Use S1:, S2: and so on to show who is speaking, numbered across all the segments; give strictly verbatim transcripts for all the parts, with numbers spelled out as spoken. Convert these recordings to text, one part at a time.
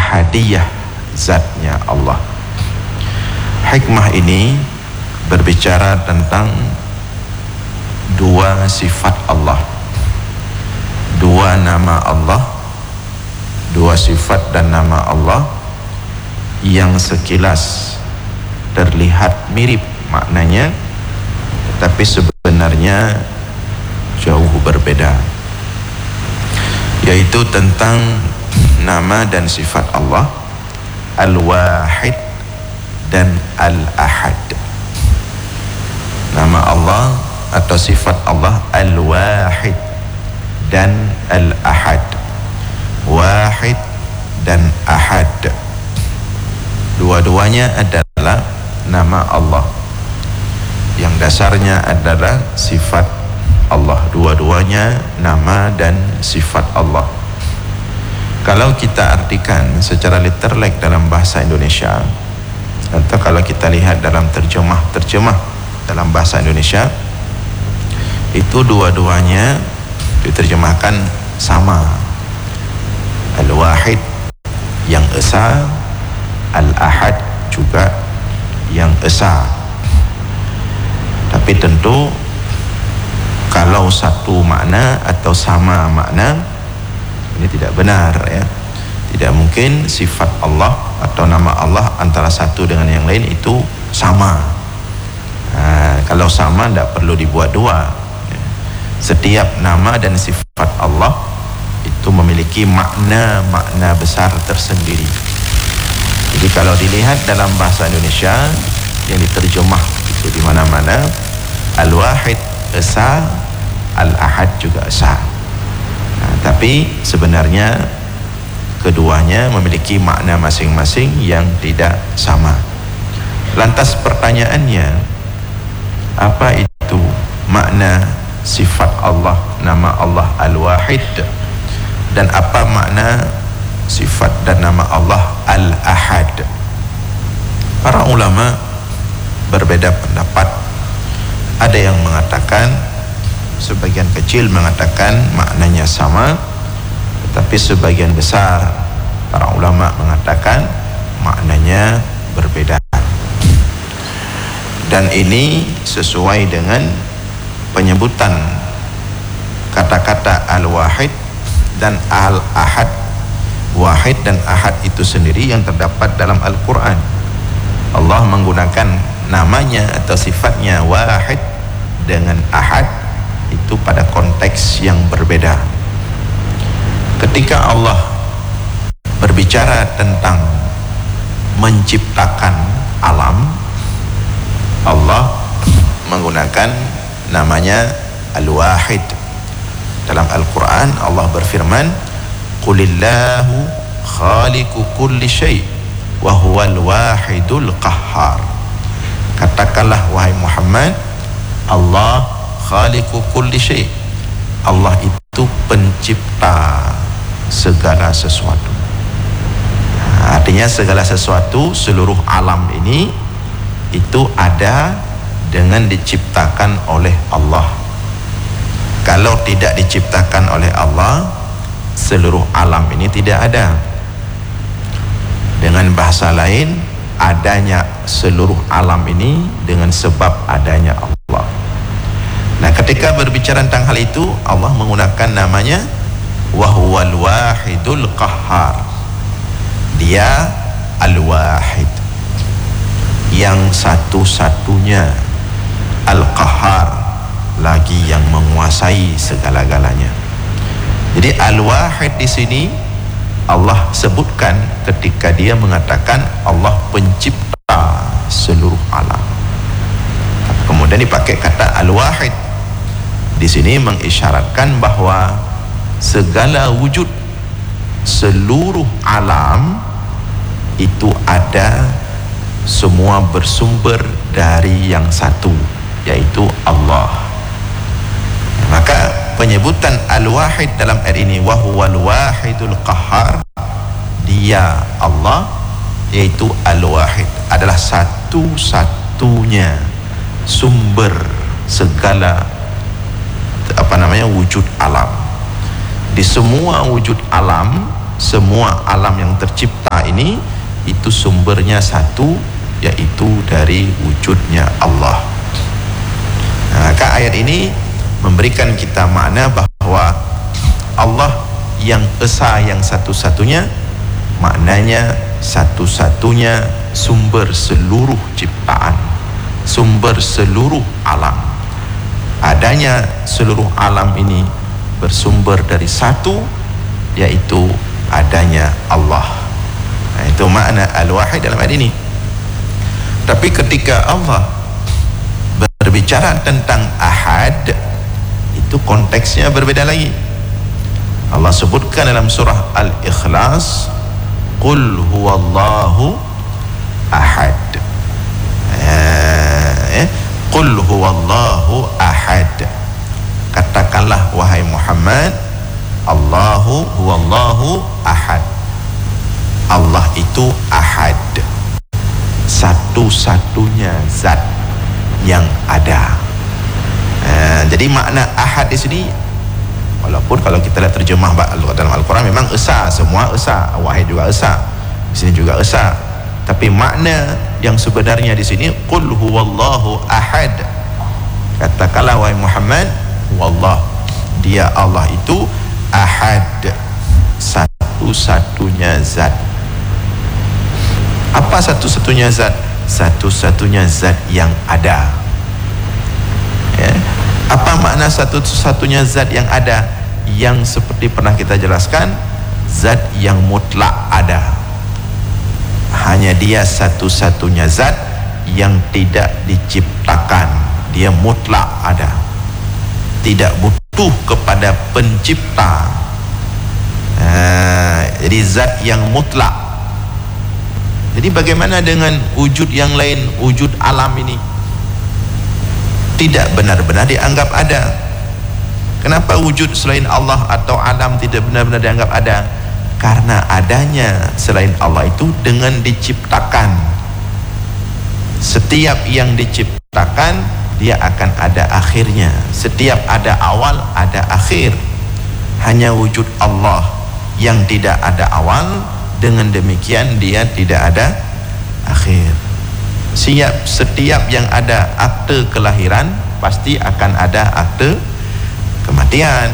S1: ahadiyah zatnya Allah. Hikmah ini berbicara tentang dua sifat Allah, dua nama Allah, dua sifat dan nama Allah yang sekilas terlihat mirip maknanya, tapi sebenarnya jauh berbeda, yaitu tentang nama dan sifat Allah Al-Wahid dan Al-Ahad. Nama Allah atau sifat Allah Al-Wahid dan Al-Ahad. Wahid dan Ahad, dua-duanya adalah nama Allah yang dasarnya adalah sifat Allah. Dua-duanya nama dan sifat Allah. Kalau kita artikan secara literally dalam bahasa Indonesia, atau kalau kita lihat dalam terjemah-terjemah dalam bahasa Indonesia, itu dua-duanya diterjemahkan sama. Al-Wahid yang esa, Al-Ahad juga yang esa. Tapi tentu kalau satu makna atau sama makna, ini tidak benar ya. Tidak mungkin sifat Allah atau nama Allah antara satu dengan yang lain itu sama. Nah, kalau sama tidak perlu dibuat dua. Setiap nama dan sifat Allah itu memiliki makna-makna besar tersendiri. Jadi kalau dilihat dalam bahasa Indonesia yang diterjemah itu di mana-mana, Al-Wahid esa, Al-Ahad juga esa. Nah, tapi sebenarnya keduanya memiliki makna masing-masing yang tidak sama. Lantas pertanyaannya, apa itu makna sifat Allah, nama Allah Al-Wahid, dan apa makna sifat dan nama Allah Al-Ahad? Para ulama berbeda pendapat. Ada yang mengatakan, sebagian kecil mengatakan maknanya sama, tetapi sebagian besar para ulama mengatakan maknanya berbeda. Dan ini sesuai dengan penyebutan kata-kata Al-Wahid dan Al-Ahad. Wahid dan Ahad itu sendiri yang terdapat dalam Al-Quran. Allah menggunakan namanya atau sifatnya Wahid dengan Ahad itu pada konteks yang berbeda. Ketika Allah berbicara tentang menciptakan alam, Allah menggunakan namanya Al-Wahid. Dalam Al-Quran Allah berfirman, Qulillahu khaliqu kulli syai' wa huwal wahidul qahhar. Katakanlah wahai Muhammad, Allah khaliqu kulli syai'. Allah itu pencipta segala sesuatu. Nah, artinya segala sesuatu, seluruh alam ini itu ada dengan diciptakan oleh Allah. Kalau tidak diciptakan oleh Allah, seluruh alam ini tidak ada. Dengan bahasa lain, adanya seluruh alam ini dengan sebab adanya Allah. Nah, ketika berbicara tentang hal itu, Allah menggunakan namanya Wahuwal Wahidul Qahhar. Dia Al-Wahid, yang satu-satunya, Al-Qahhar, lagi yang menguasai segala-galanya. Jadi Al-Wahid di sini Allah sebutkan ketika dia mengatakan Allah pencipta seluruh alam. Kemudian dipakai kata Al-Wahid. Di sini mengisyaratkan bahwa segala wujud seluruh alam itu ada, semua bersumber dari yang satu, yaitu Allah. Maka penyebutan Al-Wahid dalam ayat ini, Wahuwal Wahidul Qahhar, dia Allah, yaitu Al-Wahid, adalah satu-satunya sumber segala apa namanya wujud alam. Di semua wujud alam, semua alam yang tercipta ini itu sumbernya satu, yaitu dari wujudnya Allah. Nah, maka ayat ini memberikan kita makna bahwa Allah yang esa, yang satu-satunya, maknanya satu-satunya sumber seluruh ciptaan, sumber seluruh alam. Adanya seluruh alam ini bersumber dari satu, yaitu adanya Allah. Nah, itu makna al-wahid dalam ayat ini. Tapi ketika Allah berbicara tentang ahad, itu konteksnya berbeda lagi. Allah sebutkan dalam surah Al-Ikhlas, Qul huwallahu ahad. eh, Qul huwallahu ahad. Katakanlah wahai Muhammad, Allahu huwallahu ahad. Allah itu ahad, satu-satunya zat yang ada. Uh, jadi makna ahad di sini, walaupun kalau kita lihat terjemah dalam Al-Quran memang esa, semua esa, wahid juga esa, di sini juga esa. Tapi makna yang sebenarnya di sini, Qul huwallahu ahad. Katakanlah wahai Muhammad, wallah, dia Allah itu ahad, satu-satunya zat. Apa satu-satunya zat? Satu-satunya zat yang ada. Ya. Apa makna satu-satunya zat yang ada? Yang seperti pernah kita jelaskan, zat yang mutlak ada. Hanya dia satu-satunya zat yang tidak diciptakan. Dia mutlak ada, tidak butuh kepada pencipta. uh, Jadi zat yang mutlak. Jadi bagaimana dengan wujud yang lain, wujud alam ini? Tidak benar-benar dianggap ada. Kenapa wujud selain Allah atau alam tidak benar-benar dianggap ada? Karena adanya selain Allah itu dengan diciptakan. Setiap yang diciptakan, dia akan ada akhirnya. Setiap ada awal, ada akhir. Hanya wujud Allah yang tidak ada awal, dengan demikian dia tidak ada akhir. Siap, setiap yang ada akte kelahiran pasti akan ada akte kematian.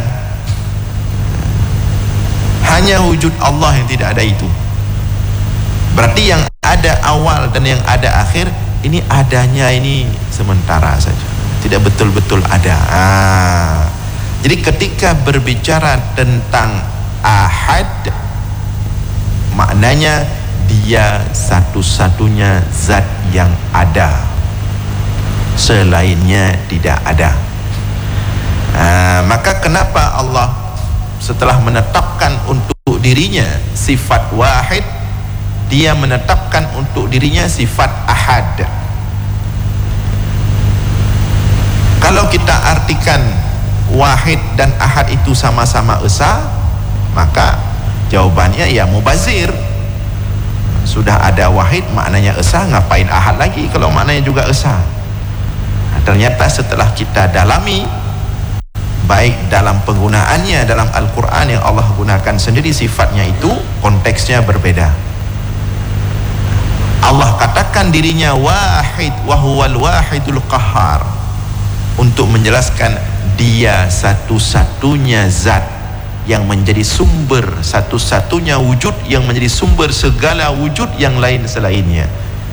S1: Hanya wujud Allah yang tidak ada itu. Berarti yang ada awal dan yang ada akhir, ini adanya ini sementara saja, tidak betul-betul ada. Ah. Jadi ketika berbicara tentang ahad, maknanya dia satu-satunya zat yang ada, selainnya tidak ada. Nah, maka kenapa Allah setelah menetapkan untuk dirinya sifat wahid, dia menetapkan untuk dirinya sifat ahad? Kalau kita artikan wahid dan ahad itu sama-sama esa, maka jawabannya ya mubazir. Sudah ada wahid maknanya esa, ngapain ahad lagi kalau maknanya juga esa? Nah, ternyata setelah kita dalami, baik dalam penggunaannya dalam Al-Quran yang Allah gunakan sendiri sifatnya itu, konteksnya berbeda. Allah katakan dirinya wahid, wahuwal wahidul qahar, untuk menjelaskan dia satu-satunya zat yang menjadi sumber, satu-satunya wujud yang menjadi sumber segala wujud yang lain selainnya.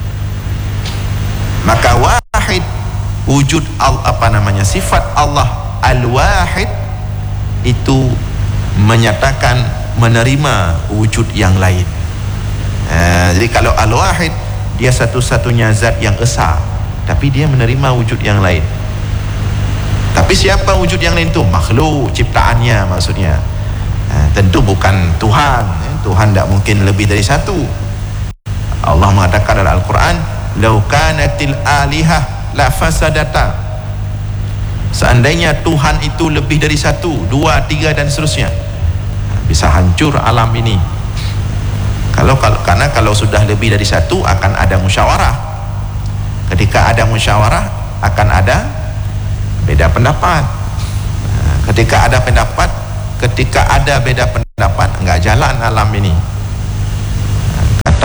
S1: Maka wahid, wujud al, apa namanya sifat Allah al-wahid itu menyatakan menerima wujud yang lain. Uh, jadi kalau al-wahid, dia satu-satunya zat yang esa, tapi dia menerima wujud yang lain. Tapi siapa wujud yang lain itu? Makhluk ciptaannya maksudnya. Uh, tentu bukan Tuhan. Tuhan tidak mungkin lebih dari satu. Allah mengatakan dalam Al-Quran, "Lau kanatil alihah la fasadata." Seandainya Tuhan itu lebih dari satu, dua, tiga dan seterusnya, bisa hancur alam ini. Kalau, kalau karena kalau sudah lebih dari satu akan ada musyawarah. Ketika ada musyawarah akan ada beda pendapat. Ketika ada pendapat, ketika ada beda pendapat, enggak jalan alam ini. Kata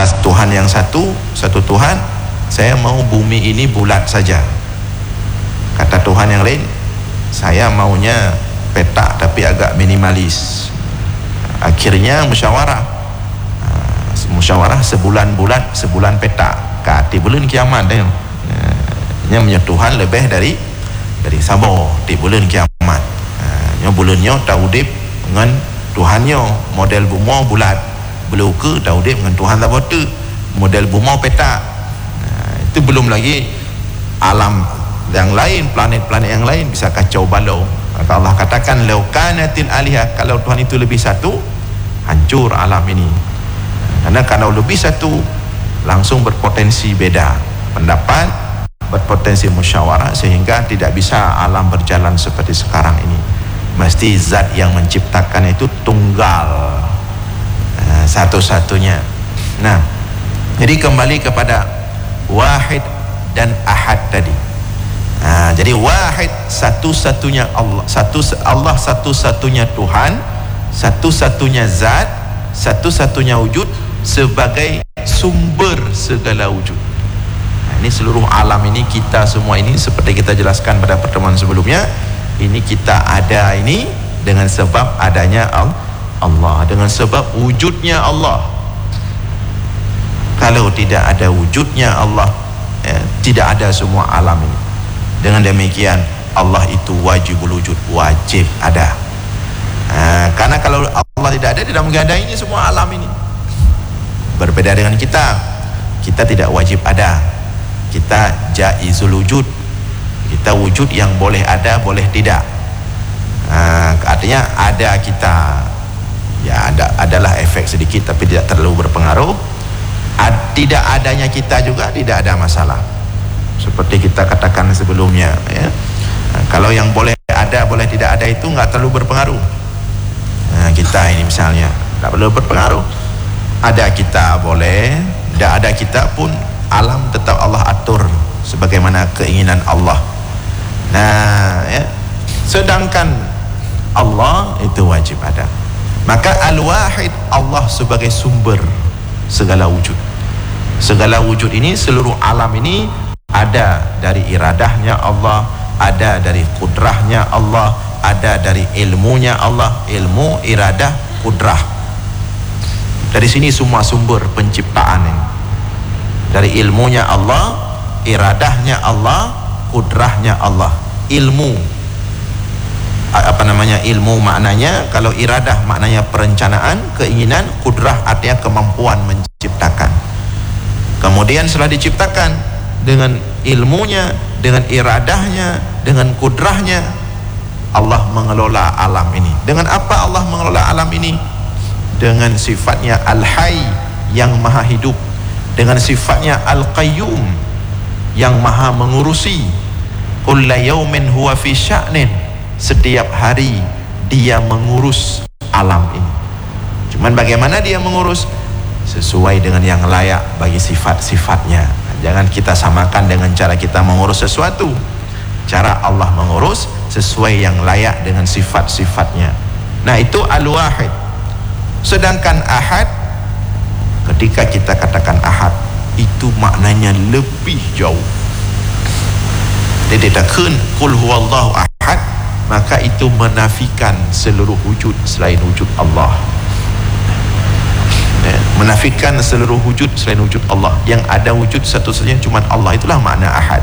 S1: Tuhan yang satu, satu Tuhan, saya mau bumi ini bulat saja. Kata Tuhan yang lain, saya maunya petak tapi agak minimalis. Akhirnya musyawarah, musyawarah sebulan bulat, sebulan petak. Kati bulan kiamat dah. Nya punya Tuhan lebih dari dari sabar di bulan kiamat. Nya bulannya taudip dengan Tuhannya model bumi bulat, belum ke taudip dengan Tuhan tak betul model bumi petak. Itu belum lagi alam yang lain, planet-planet yang lain bisa kacau balau. Maka Allah katakan law kanatil alihah, kalau Tuhan itu lebih satu, hancur alam ini. Karena kalau lebih satu langsung berpotensi beda pendapat, berpotensi musyawarah, sehingga tidak bisa alam berjalan seperti sekarang ini. Mesti zat yang menciptakan itu tunggal, nah, satu-satunya. Nah, jadi kembali kepada wahid dan ahad tadi. Nah, jadi wahid satu-satunya Allah, satu Allah satu-satunya Tuhan, satu-satunya zat, satu-satunya wujud sebagai sumber segala wujud. Nah, ini seluruh alam ini, kita semua ini seperti kita jelaskan pada pertemuan sebelumnya, ini kita ada ini dengan sebab adanya Allah, dengan sebab wujudnya Allah. Kalau tidak ada wujudnya Allah, eh, tidak ada semua alam ini. Dengan demikian Allah itu wajibul wujud, wajib ada. Nah, karena kalau Allah tidak ada, tidak mungkin ada ini semua alam ini. Berbeda dengan kita, kita tidak wajib ada, kita jaizul wujud, kita wujud yang boleh ada, boleh tidak. Nah, artinya ada kita, ya ada adalah efek sedikit tapi tidak terlalu berpengaruh. Ad, tidak adanya kita juga tidak ada masalah. Seperti kita katakan sebelumnya, ya. Nah, kalau yang boleh ada, boleh tidak ada itu nggak terlalu berpengaruh. Nah, kita ini misalnya nggak perlu berpengaruh. Ada kita boleh, tidak ada kita pun alam tetap Allah atur sebagaimana keinginan Allah. Nah, ya. Sedangkan Allah itu wajib ada. Maka al-wahid, Allah sebagai sumber segala wujud. Segala wujud ini, seluruh alam ini ada dari iradahnya Allah, ada dari kudrahnya Allah, ada dari ilmunya Allah. Ilmu, iradah, kudrah, dari sini semua sumber penciptaan ini. Dari ilmunya Allah, iradahnya Allah, kudrahnya Allah. Ilmu, apa namanya ilmu maknanya, kalau iradah maknanya perencanaan, keinginan, kudrah artinya kemampuan menciptakan. Kemudian setelah diciptakan, dengan ilmunya, dengan iradahnya, dengan kudrahnya, Allah mengelola alam ini. Dengan apa Allah mengelola alam ini? Dengan sifatnya Al-Hayy yang maha hidup, dengan sifatnya Al-Qayyum yang maha mengurusi. Kulla yaumin huwa fi sya'nin, setiap hari dia mengurus alam ini. Cuman bagaimana dia mengurus? Sesuai dengan yang layak bagi sifat-sifatnya. Jangan kita samakan dengan cara kita mengurus sesuatu. Cara Allah mengurus sesuai yang layak dengan sifat-sifatnya. Nah, itu al-wahid. Sedangkan ahad, ketika kita katakan ahad, itu maknanya lebih jauh. Dia tidak kun kul huwallahu ahad, maka itu menafikan seluruh wujud selain wujud Allah. Ya, menafikan seluruh wujud selain wujud Allah. Yang ada wujud satu-satunya cuma Allah, itulah makna ahad.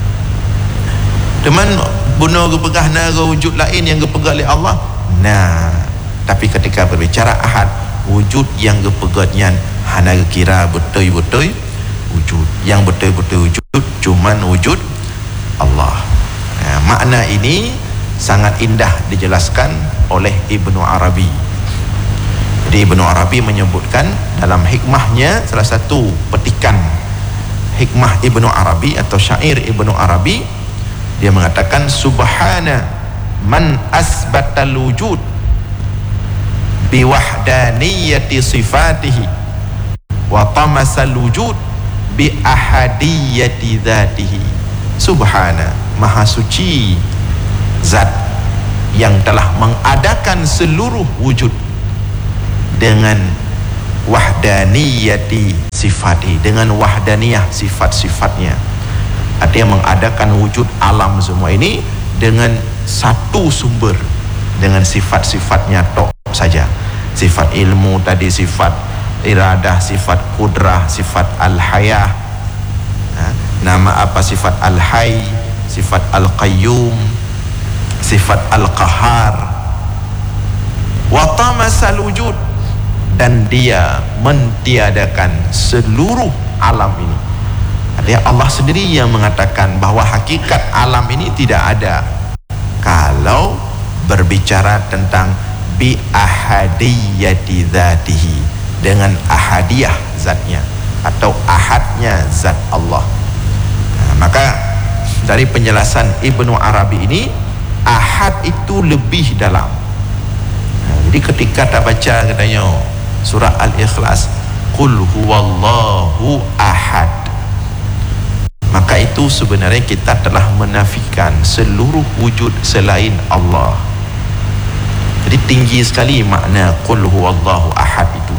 S1: Teman bunuh gepegah naga wujud lain yang gepegah oleh Allah. Nah, tapi ketika berbicara ahad, wujud yang gepegahnya hana kira betul-betul wujud. Yang betul-betul wujud cuman wujud Allah. Nah, makna ini sangat indah dijelaskan oleh Ibnu Arabi. Jadi Ibnu Arabi menyebutkan dalam hikmahnya, salah satu petikan hikmah Ibnu Arabi atau syair Ibnu Arabi, dia mengatakan subhana man asbatal wujud biwahdaniyati sifatihi wa tamasal wujud bi ahadiyati dzatihi. Subhana, maha suci zat yang telah mengadakan seluruh wujud dengan wahdaniyati sifati, dengan wahdaniyah sifat-sifatnya. Artinya mengadakan wujud alam semua ini dengan satu sumber, dengan sifat-sifatnya tok saja. Sifat ilmu tadi, sifat iradah, sifat kudrah, sifat al-hayah. Nama apa? Sifat al-hayy, sifat al-qayyum, sifat al-qahar. Wa tamasal wujud, dan dia mentiadakan seluruh alam ini. Artinya Allah sendiri yang mengatakan bahwa hakikat alam ini tidak ada kalau berbicara tentang bi ahadiyati dzatihi, dengan ahadiyah zatnya atau ahadnya zat Allah. Nah, maka dari penjelasan Ibnu Arabi ini, ahad itu lebih dalam. Nah, jadi ketika kita baca katanya surah Al-Ikhlas, qul huwallahu ahad, maka itu sebenarnya kita telah menafikan seluruh wujud selain Allah. Jadi tinggi sekali makna qul huwallahu ahad itu.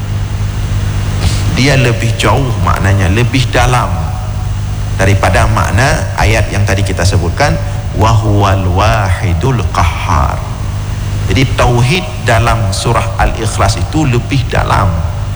S1: Dia lebih jauh maknanya, lebih dalam daripada makna ayat yang tadi kita sebutkan, wa huwal wahidul qahhar. Jadi tauhid dalam surah Al-Ikhlas itu lebih dalam,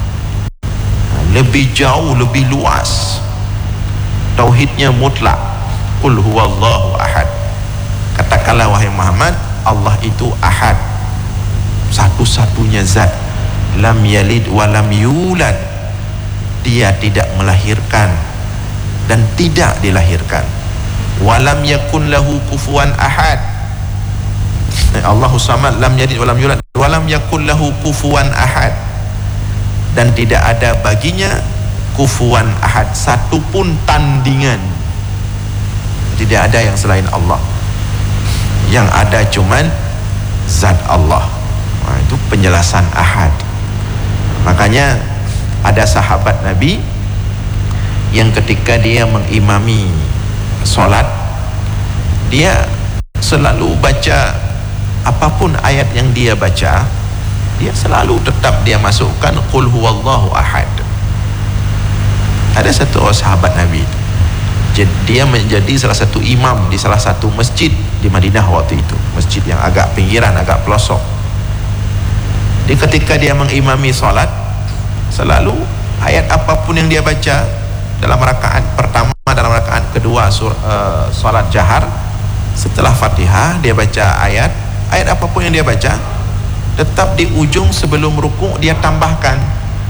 S1: lebih jauh, lebih luas. Tauhidnya mutlak, qul huwallahu ahad. Katakanlah wahai Muhammad, Allah itu ahad, satu-satunya zat, lam yalid wa lam yulad, dia tidak melahirkan dan tidak dilahirkan. Walam yakun lahu kufuwan ahad, Allahu samad, lam yalid wa lam yulad, walam yakun lahu kufuwan ahad, dan tidak ada baginya kufuwan ahad, satu pun tandingan. Tidak ada yang selain Allah, yang ada cuman zat Allah. Nah, itu penjelasan ahad. Makanya ada sahabat Nabi yang ketika dia mengimami solat, dia selalu baca apapun ayat yang dia baca, dia selalu tetap dia masukkan qul huwallahu ahad. Ada satu orang sahabat Nabi, dia menjadi salah satu imam di salah satu masjid di Madinah waktu itu, masjid yang agak pinggiran, agak pelosok. Di ketika dia mengimami solat, selalu ayat apapun yang dia baca dalam rakaat pertama, dalam rakaat kedua sur, uh, salat jahar, setelah Fatihah dia baca ayat, ayat apapun yang dia baca, tetap di ujung sebelum rukuk dia tambahkan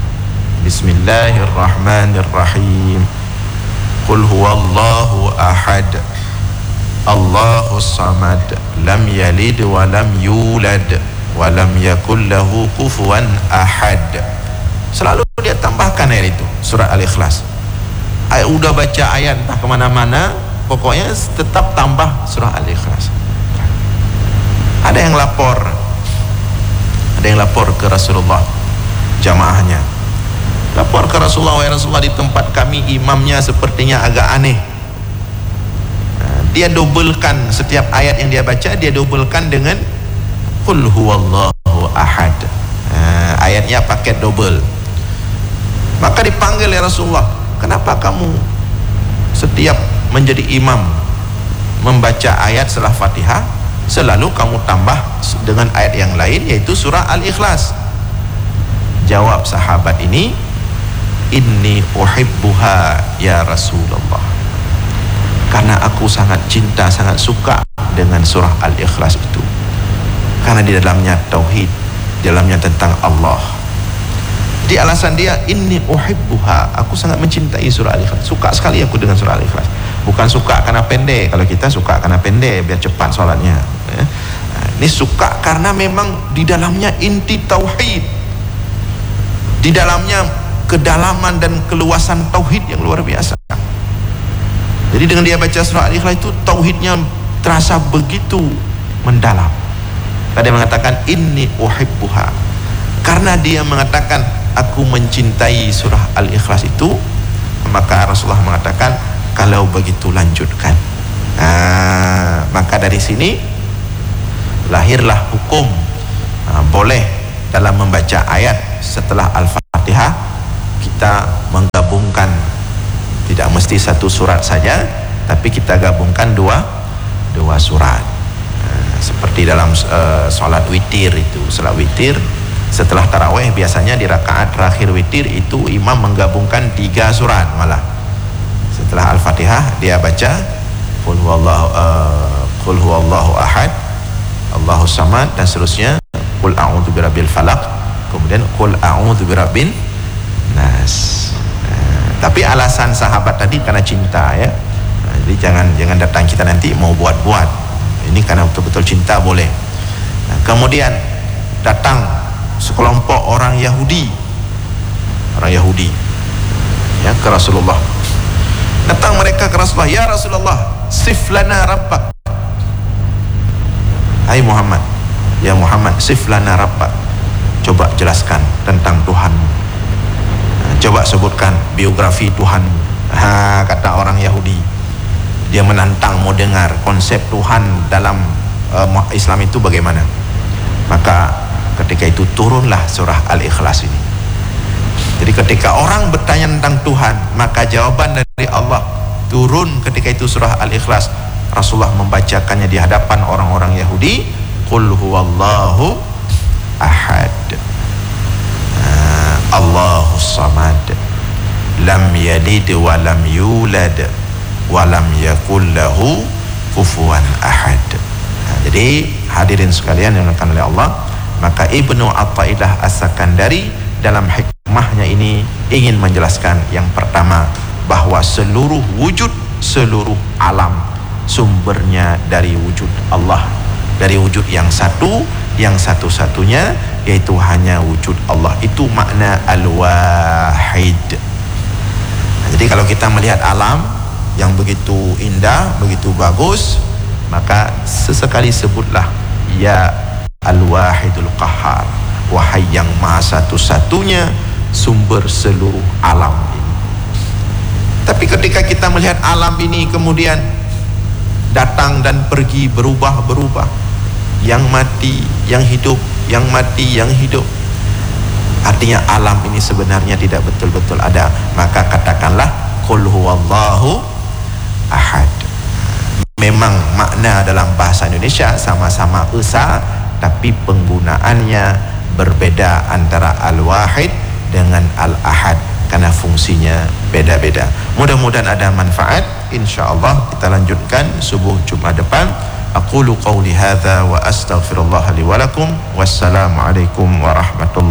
S1: Bismillahirrahmanirrahim, qul huwallahu ahad, Allahus samad, lam yalid wa lam yulad wa lam yakul lahu kufuwan ahad. Selalu dia tambahkan ayat itu, surah Al-Ikhlas. Ayat udah baca ayat entah kemana-mana, pokoknya tetap tambah surah Al-Ikhlas. Ada yang lapor, ada yang lapor ke Rasulullah, jamaahnya lapor ke Rasulullah, wahai Rasulullah, di tempat kami imamnya sepertinya agak aneh. Dia dobelkan setiap ayat yang dia baca, dia dobelkan dengan qul huwallahu ahad. Nah, ayatnya paket double. Maka dipanggil ya Rasulullah, kenapa kamu setiap menjadi imam membaca ayat setelah Fatihah selalu kamu tambah dengan ayat yang lain, yaitu surah Al-Ikhlas? Jawab sahabat ini, inni uhibbuha ya Rasulullah, karena aku sangat cinta, sangat suka dengan surah Al-Ikhlas itu, karena di dalamnya tauhid, di dalamnya tentang Allah. Di alasan dia, inni uhibbuha, aku sangat mencintai surah Al-Ikhlas, suka sekali aku dengan surah Al-Ikhlas. Bukan suka karena pendek, kalau kita suka karena pendek biar cepat sholatnya, ya. Ini suka karena memang di dalamnya inti tauhid, di dalamnya kedalaman dan keluasan tauhid yang luar biasa. Jadi dengan dia baca surah Al-Ikhlas itu tauhidnya terasa begitu mendalam. Tadi mengatakan inni uhibbuha, karena dia mengatakan aku mencintai surah Al-Ikhlas itu, maka Rasulullah mengatakan kalau begitu lanjutkan. Nah, maka dari sini lahirlah hukum nah, boleh dalam membaca ayat setelah Al-Fatihah kita menggabungkan, tidak mesti satu surat saja, tapi kita gabungkan dua dua surat. Nah, seperti dalam uh, sholat witir itu, sholat witir setelah taraweh biasanya di rakaat terakhir witir itu imam menggabungkan tiga surat malah. Setelah Al-Fatihah dia baca Qul huwallahu uh, Qul huwallahu ahad, Allahus samad, dan seterusnya Qul a'udzu birabbil falaq, kemudian Qul a'udzu birabbin nas. Nah, tapi alasan sahabat tadi karena cinta ya. Nah, jadi jangan jangan datang kita nanti mau buat-buat. Ini karena betul-betul cinta boleh. Nah, kemudian datang sekelompok orang Yahudi, orang Yahudi ya ke Rasulullah. Datang mereka ke Rasulullah, ya Rasulullah, siflana rabbak. Hai Muhammad, ya Muhammad, siflana rabbak. Coba jelaskan tentang Tuhanmu. Nah, coba sebutkan biografi Tuhanmu. Ha, kata orang Yahudi. Dia menantang mau dengar konsep Tuhan dalam uh, Islam itu bagaimana. Maka ketika itu turunlah surah Al-Ikhlas ini. Jadi ketika orang bertanya tentang Tuhan, maka jawaban dari Allah turun ketika itu surah Al-Ikhlas. Rasulullah membacakannya di hadapan orang-orang Yahudi. Qul huwallahu ahad, uh, Allahus samad, lam yalid wa lam yulad wa lam yakul lahu kufuwan ahad. Nah, jadi hadirin sekalian yang dimuliakan oleh Allah, maka Ibnu Athaillah As-Sakandari dalam hikmahnya ini ingin menjelaskan yang pertama, bahwa seluruh wujud, seluruh alam sumbernya dari wujud Allah, dari wujud yang satu, yang satu-satunya, yaitu hanya wujud Allah. Itu makna al-wahid. Nah, jadi kalau kita melihat alam yang begitu indah, begitu bagus, maka sesekali sebutlah ya al-wahidul qahhar, wahai yang maha satu-satunya sumber seluruh alam ini. Tapi ketika kita melihat alam ini kemudian datang dan pergi, berubah-berubah, yang mati, yang hidup, yang mati, yang hidup, artinya alam ini sebenarnya tidak betul-betul ada. Maka katakanlah Qul huwallahu ahad. Memang makna dalam bahasa Indonesia sama-sama esa, tapi penggunaannya berbeda antara al-wahid dengan al-ahad karena fungsinya beda-beda. Mudah-mudahan ada manfaat. Insyaallah kita lanjutkan subuh Jumat depan. Aqulu qawli hadza wa astaghfirullah li wa lakum. Wassalamualaikum warahmatullahi